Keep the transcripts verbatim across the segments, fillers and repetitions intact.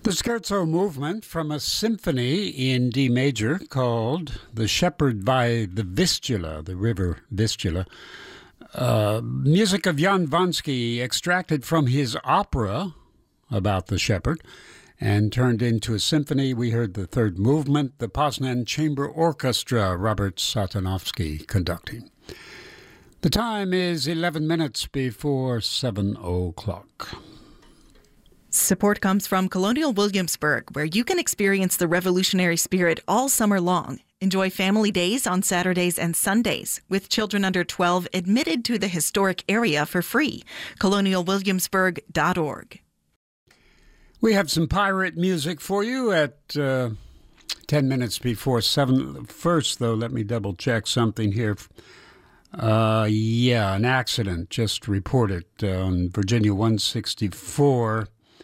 The scherzo movement from a symphony in D major called The Shepherd by the Vistula, the river Vistula. Uh, music of Jan Vansky extracted from his opera about the shepherd and turned into a symphony. We heard the third movement, the Poznan Chamber Orchestra, Robert Satanovsky conducting. The time is eleven minutes before seven o'clock. Support comes from Colonial Williamsburg, where you can experience the revolutionary spirit all summer long. Enjoy family days on Saturdays and Sundays, with children under twelve admitted to the historic area for free. colonial williamsburg dot org. We have some pirate music for you at uh, ten minutes before seven. First, though, let me double-check something here. Uh, yeah, an accident just reported on Virginia one sixty-four.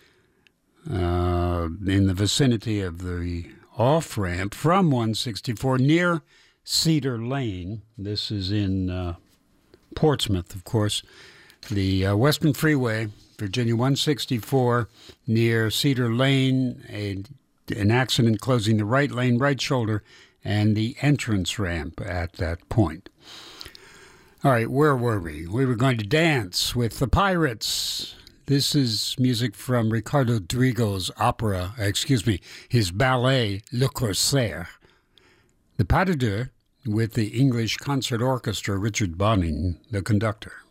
Uh, in the vicinity of the off-ramp from one sixty-four near Cedar Lane. This is in uh, Portsmouth, of course. The uh, Western Freeway, Virginia one sixty-four, near Cedar Lane, a, an accident closing the right lane, right shoulder, and the entrance ramp at that point. All right, where were we? We were going to dance with the Pirates. This is music from Ricardo Drigo's opera, excuse me, his ballet, Le Corsaire. The Pas de Deux with the English Concert Orchestra, Richard Bonning, the conductor.